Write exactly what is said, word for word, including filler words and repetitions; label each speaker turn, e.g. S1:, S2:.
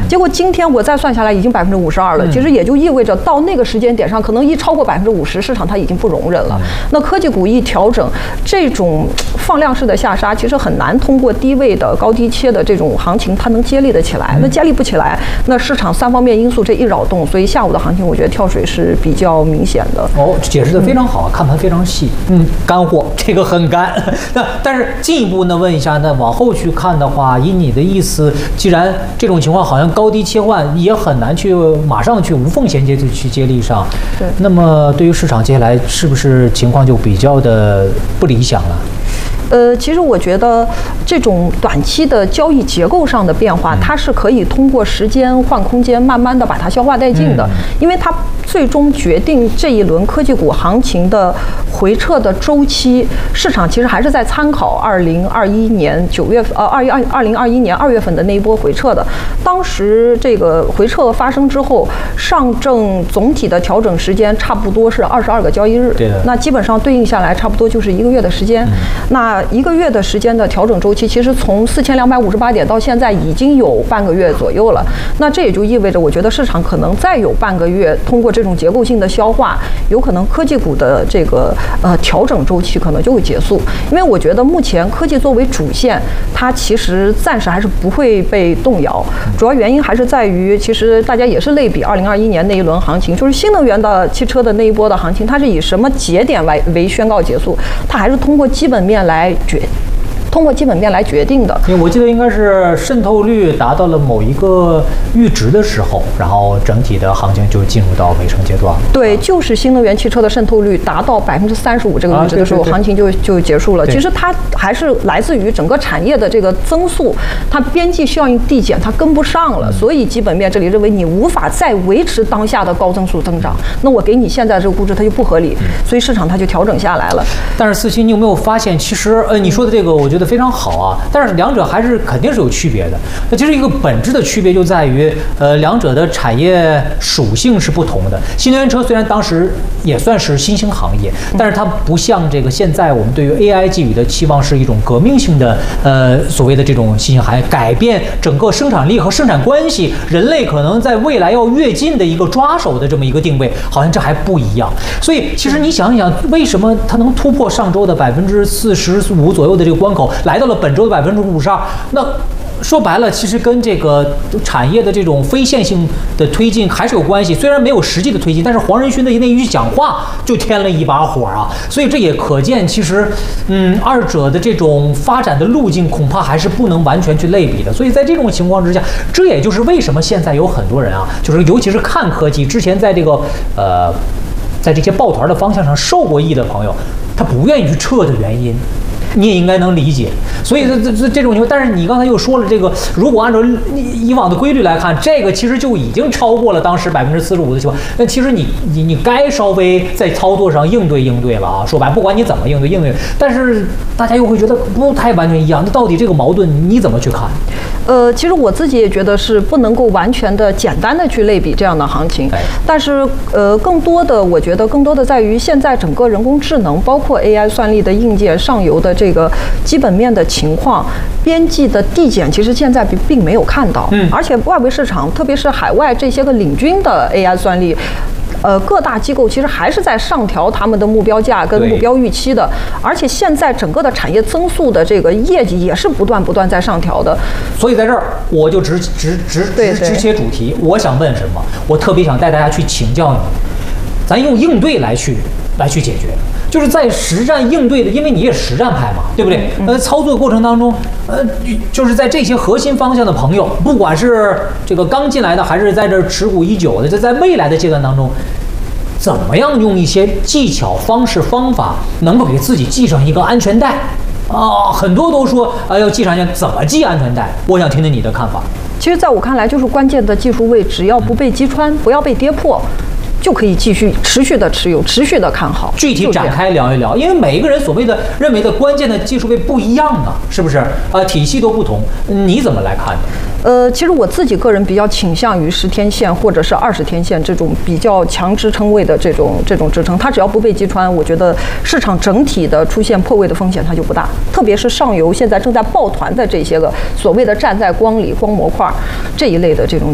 S1: 结果今天我再算下来已经百分之五十二了，其实也就意味着到那个时间点上，可能一超过百分之五十，市场它已经不容忍了。那科技股一调整，这种放量式的下杀，其实很难通过低位的高低切的这种行情，它能接力的起来。那接力不起来，那市场三方面因素这一扰动，所以下午的行情我觉得跳水是比较明显的。
S2: 哦，解释的非常好，看盘非常细，嗯，干货，这个很干。那但是进一步呢，问一下，那往后去看的话，以你的意思，既然这种情况好像高低切换也很难去马上去无缝衔接去去接力上，
S1: 对，
S2: 那么对于市场接下来是不是情况就比较的不理想了？
S1: 呃，其实我觉得这种短期的交易结构上的变化，它是可以通过时间换空间，慢慢的把它消化殆尽的，因为它最终决定这一轮科技股行情的回撤的周期，市场其实还是在参考二零二一年九月呃二二二零二一年二月份的那一波回撤的。当时这个回撤发生之后，上证总体的调整时间差不多是二十二个交易日，
S2: 对的，
S1: 那基本上对应下来差不多就是一个月的时间。嗯、那一个月的时间的调整周期，其实从四千两百五十八点到现在已经有半个月左右了。那这也就意味着，我觉得市场可能再有半个月，通过这种结构性的消化，有可能科技股的这个呃调整周期可能就会结束。因为我觉得目前科技作为主线，它其实暂时还是不会被动摇。主要原因还是在于，其实大家也是类比二零二一年那一轮行情，就是新能源的汽车的那一波的行情，它是以什么节点为为宣告结束？它还是通过基本面来决。通过基本面来决定的，
S2: 因为我记得应该是渗透率达到了某一个阈值的时候，然后整体的行情就进入到尾声阶段。
S1: 对，就是新能源汽车的渗透率达到百分之三十五这个阈值的时候，啊、对对对行情就就结束了。其实它还是来自于整个产业的这个增速，它边际效应递减，它跟不上了，所以基本面这里认为你无法再维持当下的高增速增长，那我给你现在这个估值它就不合理，所以市场它就调整下来了。
S2: 但是四七，你有没有发现，其实呃你说的这个，我觉得非常好啊，但是两者还是肯定是有区别的。那其实一个本质的区别就在于，呃，两者的产业属性是不同的。新能源车虽然当时也算是新兴行业，但是它不像这个现在我们对于 A I 寄予的期望是一种革命性的，呃，所谓的这种新兴行业，改变整个生产力和生产关系，人类可能在未来要跃进的一个抓手的这么一个定位，好像这还不一样。所以其实你想一想，为什么它能突破上周的百分之四十五左右的这个关口，来到了本周的百分之五十二？那说白了，其实跟这个产业的这种非线性的推进还是有关系。虽然没有实际的推进，但是黄仁勋的那一句讲话就添了一把火啊。所以这也可见，其实，嗯，二者的这种发展的路径恐怕还是不能完全去类比的。所以在这种情况之下，这也就是为什么现在有很多人啊，就是尤其是看科技之前在这个呃，在这些抱团的方向上受过益的朋友，他不愿意去撤的原因。你也应该能理解，所以这这这种情况，但是你刚才又说了这个，如果按照以往的规律来看，这个其实就已经超过了当时百分之四十五的情况。那其实你你你该稍微在操作上应对应对了啊。说白，不管你怎么应对应对，但是大家又会觉得不太完全一样。那到底这个矛盾你怎么去看？
S1: 呃，其实我自己也觉得是不能够完全的简单的去类比这样的行情，但是呃，更多的我觉得更多的在于现在整个人工智能，包括 A I 算力的硬件上游的这个基本面的情况，边际的递减，其实现在并并没有看到，嗯，而且外围市场，特别是海外这些个领军的 A I 算力。呃，各大机构其实还是在上调他们的目标价跟目标预期的，而且现在整个的产业增速的这个业绩也是不断不断在上调的。
S2: 所以在这儿我就直直直直直切主题，我想问什么？我特别想带大家去请教你，咱用应对来去来去解决。就是在实战应对的，因为你也实战派嘛，对不对？呃，操作过程当中，呃，就是在这些核心方向的朋友，不管是这个刚进来的，还是在这持股已久的，就在未来的阶段当中，怎么样用一些技巧、方式、方法，能够给自己系上一个安全带啊？很多都说啊，要系上安全，怎么系安全带？我想听听你的看法。
S1: 其实，在我看来，就是关键的技术位，只要不被击穿，不要被跌破。就可以继续持续的持有，持续的看好。
S2: 具体展开聊一聊，因为每一个人所谓的认为的关键的技术位不一样啊，是不是？呃，体系都不同，你怎么来看呢？
S1: 呃，其实我自己个人比较倾向于十天线或者是二十天线这种比较强支撑位的这种这种支撑，它只要不被击穿，我觉得市场整体的出现破位的风险它就不大。特别是上游现在正在抱团的这些个所谓的站在光里、光模块这一类的这种。